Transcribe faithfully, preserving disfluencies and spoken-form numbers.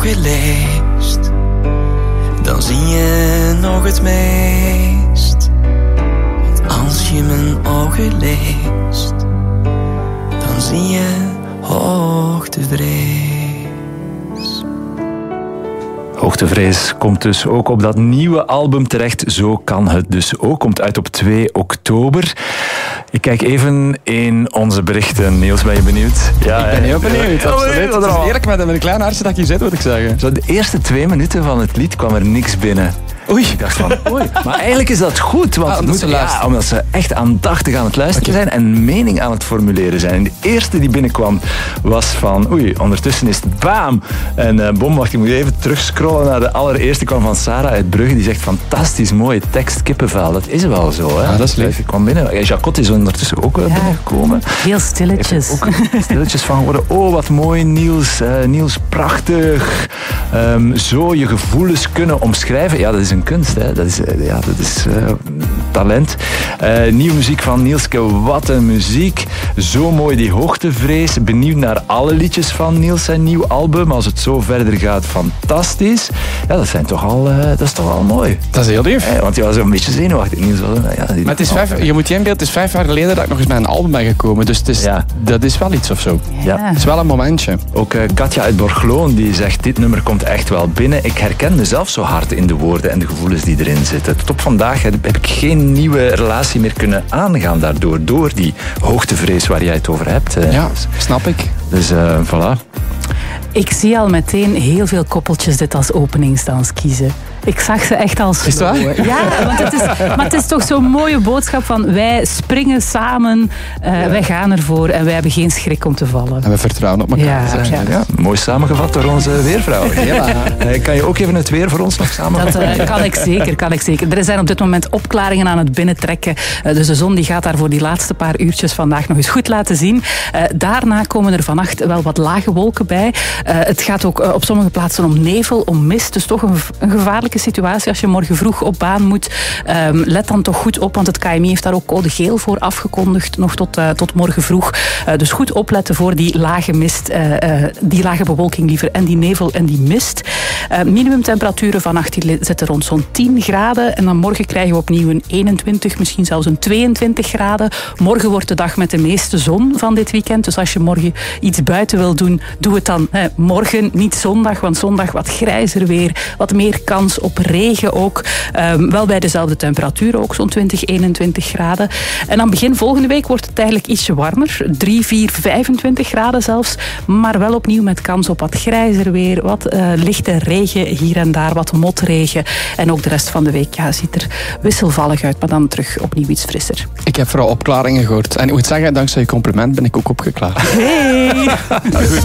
weer leest, dan zie je nog het meest. Want als je mijn ogen leest, dan zie je hoogtevrees. Hoogtevrees komt dus ook op dat nieuwe album terecht. Zo kan het dus ook. Komt uit op twee oktober. Ik kijk even in onze berichten. Niels, ben je benieuwd? Ja, ik ben heel benieuwd. Ja, Absoluut. Het is eerlijk met een klein hartje zit, moet ik zeggen. Zo, de eerste twee minuten van het lied kwam er niks binnen. Oei. Ik dacht van, oei. Maar eigenlijk is dat goed. Want ah, omdat, moet, ze ja, omdat ze echt aandachtig aan het luisteren okay. zijn en mening aan het formuleren zijn. En de eerste die binnenkwam was van, oei, ondertussen is het baam. En uh, bom, wacht, ik moet even terugscrollen naar de allereerste. kwam van Sarah uit Brugge. Die zegt, fantastisch mooie tekst, kippenvel. Dat is wel zo, hè. Ah, dat is leuk. Ik kwam binnen. Jacot is ondertussen ook uh, ja. binnengekomen. Heel stilletjes. Ook stilletjes van geworden. Oh, wat mooi, Niels. Uh, Niels, prachtig. Um, zo je gevoelens kunnen omschrijven. Ja, dat is een kunst, hè. Dat is, uh, ja, dat is uh, talent. Uh, nieuwe muziek van Nielske. Wat een muziek. Zo mooi, die hoogtevrees. Benieuwd naar alle liedjes van Niels zijn nieuw album. Als het zo verder gaat, fantastisch. Ja, dat, zijn toch al, uh, dat is toch al mooi. Dat is heel lief. Ja, want je was een beetje zenuwachtig. Niels was, ja, maar het is vijf, je moet je inbeelden, het is vijf jaar geleden dat ik nog eens met een album ben gekomen. Dus het is, ja. dat is wel iets of zo. Ja. Het is wel een momentje. Ook uh, Katja uit Borgloon die zegt, dit nummer komt echt wel binnen. Ik herken mezelf zo hard in de woorden en de gevoelens die erin zitten. Tot op vandaag heb ik geen nieuwe relatie meer kunnen aangaan daardoor. Door die hoogtevrees waar jij het over hebt. Uh, ja, snap ik. Dus uh, voilà. Ik zie al meteen heel veel koppeltjes dit als openingsdans kiezen. Ik zag ze echt als... Is het waar? Ja, want het is, maar het is toch zo'n mooie boodschap van wij springen samen, uh, ja. wij gaan ervoor en wij hebben geen schrik om te vallen. En we vertrouwen op elkaar. Ja, ja. Ja, mooi samengevat door onze weervrouw. Ja. Uh, kan je ook even het weer voor ons nog samenvatten? Dat uh, kan ik zeker, kan ik zeker. Er zijn op dit moment opklaringen aan het binnentrekken. Uh, dus de zon die gaat daar voor die laatste paar uurtjes vandaag nog eens goed laten zien. Uh, daarna komen er vannacht wel wat lage wolken bij. Uh, het gaat ook uh, op sommige plaatsen om nevel, om mist. Dus toch een, een gevaarlijke situatie als je morgen vroeg op baan moet. Um, let dan toch goed op, want het K M I heeft daar ook code geel voor afgekondigd, nog tot, uh, tot morgen vroeg. Uh, dus goed opletten voor die lage mist, uh, uh, die lage bewolking liever, en die nevel en die mist. Uh, minimumtemperaturen vannacht die zitten rond zo'n tien graden en dan morgen krijgen we opnieuw een eenentwintig, misschien zelfs een tweeëntwintig graden. Morgen wordt de dag met de meeste zon van dit weekend, dus als je morgen iets buiten wil doen, doe het dan uh, morgen, niet zondag, want zondag wat grijzer weer, wat meer kans op regen ook. Um, wel bij dezelfde temperatuur ook, zo'n twintig, eenentwintig graden. En dan begin volgende week wordt het eigenlijk ietsje warmer. drie, vier, vijfentwintig graden zelfs. Maar wel opnieuw met kans op wat grijzer weer, wat uh, lichte regen hier en daar, wat motregen. En ook de rest van de week ja, ziet er wisselvallig uit, maar dan terug opnieuw iets frisser. Ik heb vooral opklaringen gehoord. En ik moet zeggen, dankzij je compliment ben ik ook opgeklaard. Hey!